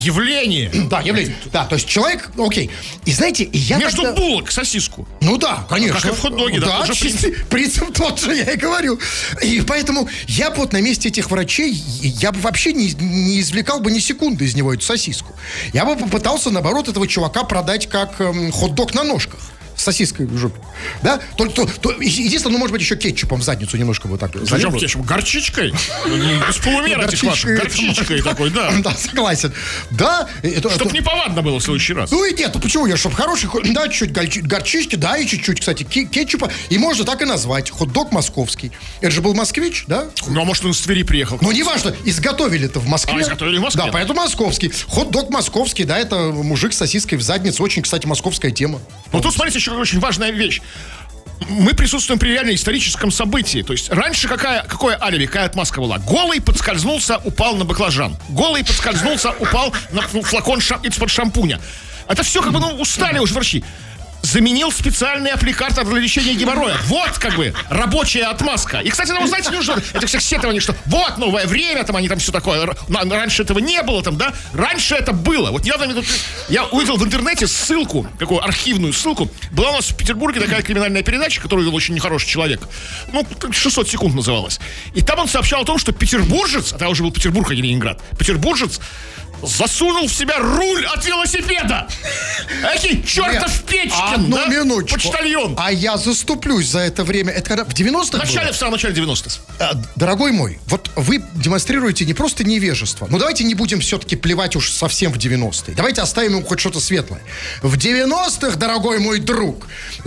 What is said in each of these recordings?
Явление. Да, явление. Да, то есть человек, окей. И знаете, я Между тогда... булок сосиску. Ну да, конечно. Как и в хот-доге, да, тот же принцип тот же, я и говорю. И поэтому я бы вот на месте этих врачей, я бы вообще не извлекал бы ни секунды из него эту сосиску. Я бы попытался, наоборот, этого чувака продать как хот-дог на ножках. С сосиской в жопе. Да? Единственное, может быть, еще кетчупом в задницу немножко вот так. Зачем кетчуп? Горчичкой? Без полумера горчичкой такой, да. Да, согласен. Да. Чтоб неповадно было в следующий раз. Ну и нет, почему? Чтобы хороший, да, чуть-чуть горчички, да, и чуть-чуть, кстати, кетчупа. И можно так и назвать. Хот-дог московский. Это же был москвич, да? Ну, а может, он из Твери приехал. Ну, неважно, изготовили это в Москве. Изготовили в Москве. Да, поэтому московский. Хот-дог московский, да, это мужик с сосиской в заднице. Очень, кстати, московская тема. Ну, тут, смотрите, еще очень важная вещь. Мы присутствуем при реально историческом событии. То есть раньше какое алиби, какая отмазка была? Голый подскользнулся, упал на баклажан. Голый подскользнулся, упал на флакон из-под шампуня. Это все как бы, устали уже врачи. Заменил специальный аппликатор для лечения геморроя. Вот, как бы, рабочая отмазка. И, кстати, ну, знаете, нужно это всех сетований, что вот новое время, там они там все такое. Раньше этого не было, там, да? Раньше это было. Вот недавно я увидел в интернете ссылку, такую архивную ссылку. Была у нас в Петербурге такая криминальная передача, которую вел очень нехороший человек. Ну, 600 секунд называлась. И там он сообщал о том, что петербуржец, а там уже был Петербург, а не Ленинград, петербуржец засунул в себя руль от велосипеда. Экий чертов Печкин, да? Минуточку. Почтальон. А я заступлюсь за это время. Это когда в 90-х в самом начале 90-х. Дорогой мой, вот вы демонстрируете не просто невежество. Ну, давайте не будем все-таки плевать уж совсем в 90-е. Давайте оставим ему хоть что-то светлое. В 90-х, дорогой мой друг,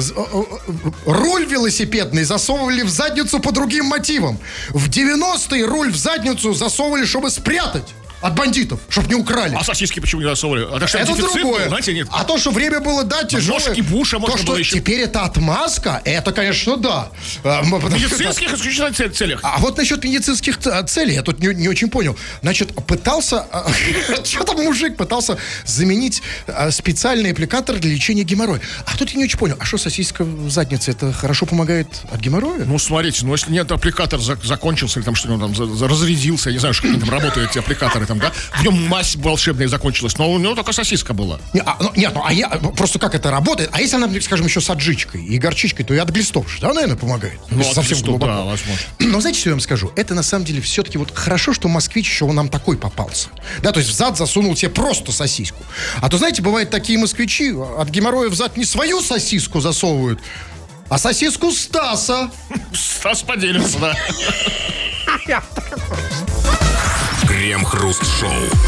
руль велосипедный засовывали в задницу по другим мотивам. В 90-е руль в задницу засовывали, чтобы спрятать от бандитов, чтобы не украли. А сосиски почему не засовывали? Это другое. Знаете, нет. А то, что время было, да, тяжелое. Ножки Буша можно то, было что еще. Теперь это отмазка, это, конечно, да. В медицинских исключительно целях. А вот насчет медицинских целей я тут не очень понял. Значит, пытался... Что-то мужик пытался заменить специальный аппликатор для лечения геморроя. А тут я не очень понял. А что, сосиска в заднице, это хорошо помогает от геморроя? Ну, смотрите, если нет, аппликатор закончился, или там что-нибудь там разрядился, я не знаю, что там работают эти аппликаторы, там, да? В нем мазь волшебная закончилась, но у него только сосиска была. Я просто как это работает? А если она, скажем, еще с аджичкой и горчичкой, то и от глистов же, да, наверное, помогает? Ну, совсем глубоко. Да, возможно. Но знаете, что я вам скажу? Это на самом деле все-таки вот хорошо, что москвич еще нам такой попался. Да, то есть в зад засунул тебе просто сосиску. А то, знаете, бывают такие москвичи, от геморроя в зад не свою сосиску засовывают, а сосиску Стаса. Стас поделится, да. Крем-хруст-шоу.